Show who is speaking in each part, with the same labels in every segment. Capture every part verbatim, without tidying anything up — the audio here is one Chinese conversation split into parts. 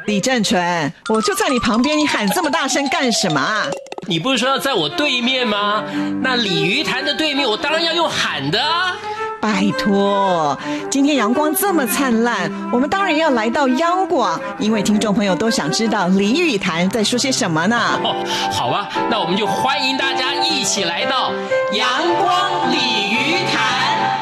Speaker 1: 李正淳，我就在你旁边，你喊这么大声干什么啊？
Speaker 2: 你不是说要在我对面吗？那鲤鱼潭的对面，我当然要用喊的啊。
Speaker 1: 拜托，今天阳光这么灿烂，我们当然要来到央广，因为听众朋友都想知道鲤鱼潭在说些什么呢？
Speaker 2: 哦，好吧，那我们就欢迎大家一起来到阳光鲤鱼潭。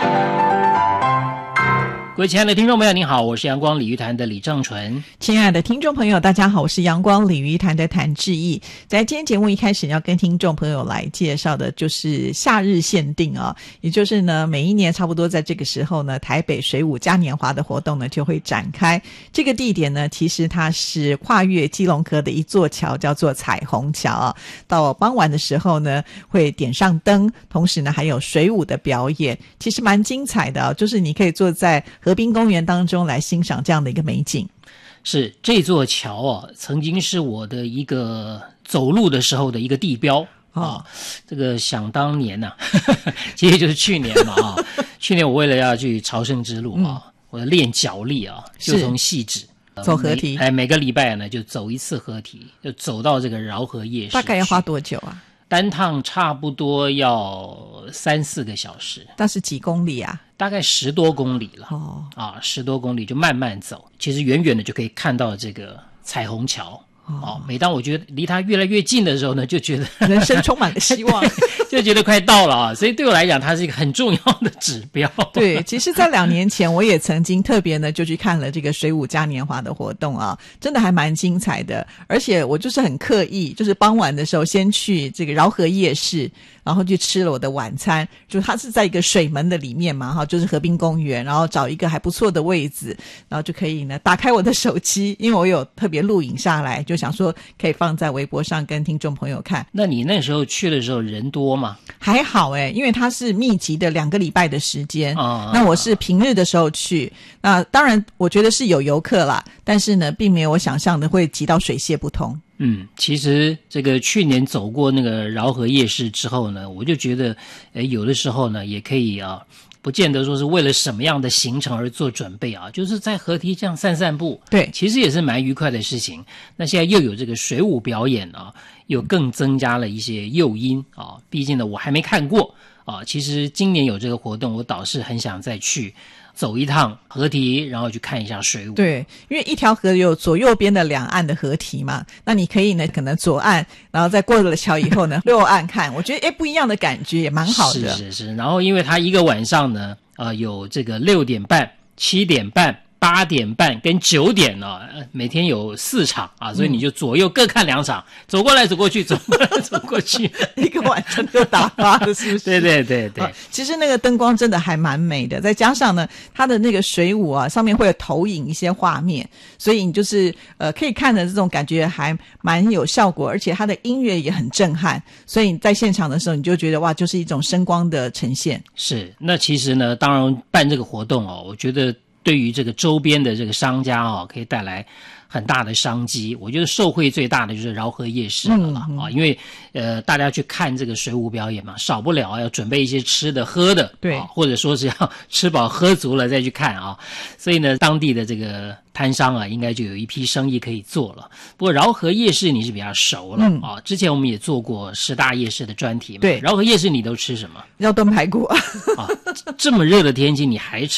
Speaker 2: 各位亲爱的听众朋友，您好，我是阳光鲤鱼潭的李正淳。
Speaker 1: 亲爱的听众朋友，大家好，我是阳光鲤鱼潭的谭志毅。在今天节目一开始要跟听众朋友来介绍的就是夏日限定啊，也就是呢每一年差不多在这个时候呢，台北水舞嘉年华的活动呢就会展开。这个地点呢，其实它是跨越基隆河的一座桥，叫做彩虹桥啊。到傍晚的时候呢，会点上灯，同时呢还有水舞的表演，其实蛮精彩的啊，就是你可以坐在河滨公园当中来欣赏这样的一个美景。
Speaker 2: 是这座桥啊，曾经是我的一个走路的时候的一个地标啊、哦。这个想当年呐、啊，其实就是去年嘛啊。去年我为了要去朝圣之路啊，嗯、我练脚力啊，就从汐止
Speaker 1: 走河堤，
Speaker 2: 哎，每个礼拜呢就走一次河堤，就走到这个饶河夜市。
Speaker 1: 大概要花多久啊？
Speaker 2: 单趟差不多要三四个小时。
Speaker 1: 那是几公里啊？
Speaker 2: 大概十多公里了。
Speaker 1: 哦，
Speaker 2: 啊，十多公里就慢慢走，其实远远的就可以看到这个彩虹桥。哦，每当我觉得离它越来越近的时候呢，就觉得
Speaker 1: 人生充满了希望，
Speaker 2: 就觉得快到了啊！所以对我来讲，它是一个很重要的指标。
Speaker 1: 对，其实在两年前，我也曾经特别呢就去看了这个水舞嘉年华的活动啊，真的还蛮精彩的。而且我就是很刻意，就是傍晚的时候先去这个饶河夜市，然后去吃了我的晚餐。就它是在一个水门的里面嘛，哈，就是河滨公园，然后找一个还不错的位置，然后就可以呢打开我的手机，因为我有特别录影下来，就想说可以放在微博上跟听众朋友看。
Speaker 2: 那你那时候去的时候人多吗？
Speaker 1: 还好诶，因为它是密集的两个礼拜的时间、
Speaker 2: 哦、
Speaker 1: 那我是平日的时候去，那当然我觉得是有游客啦，但是呢并没有我想象的会挤到水泄不通。
Speaker 2: 嗯，其实这个去年走过那个饶河夜市之后呢，我就觉得呃有的时候呢也可以啊，不见得说是为了什么样的行程而做准备啊，就是在河堤这样散散步，
Speaker 1: 对，
Speaker 2: 其实也是蛮愉快的事情。那现在又有这个水舞表演啊，又更增加了一些诱因啊。毕竟呢我还没看过啊，其实今年有这个活动，我倒是很想再去走一趟河堤，然后去看一下水舞。
Speaker 1: 对，因为一条河有左右边的两岸的河堤嘛，那你可以呢可能左岸，然后再过了桥以后呢右岸看，我觉得诶不一样的感觉也蛮好的。
Speaker 2: 是是是，然后因为它一个晚上呢呃有这个六点半、七点半、八点半跟九点呢、哦，每天有四场啊，所以你就左右各看两场，嗯、走过来走过去，走过来走过去，
Speaker 1: 一个晚上就打发了，是不是？
Speaker 2: 对对对对、啊。
Speaker 1: 其实那个灯光真的还蛮美的，再加上呢，它的那个水舞啊，上面会有投影一些画面，所以你就是呃可以看的这种感觉还蛮有效果，而且它的音乐也很震撼，所以你在现场的时候你就觉得哇，就是一种声光的呈现。
Speaker 2: 是，那其实呢，当然办这个活动哦，我觉得。对于这个周边的这个商家哦，可以带来很大的商机。我觉得受惠最大的就是饶河夜市了啦、嗯嗯、啊，因为呃大家去看这个水舞表演嘛，少不了要准备一些吃的喝的，
Speaker 1: 对、
Speaker 2: 啊，或者说是要吃饱喝足了再去看啊。所以呢，当地的这个摊商啊，应该就有一批生意可以做了。不过饶河夜市你是比较熟了、嗯、啊，之前我们也做过十大夜市的专题嘛。
Speaker 1: 对，
Speaker 2: 饶河夜市你都吃什么？
Speaker 1: 要炖排骨啊，
Speaker 2: 这么热的天气你还吃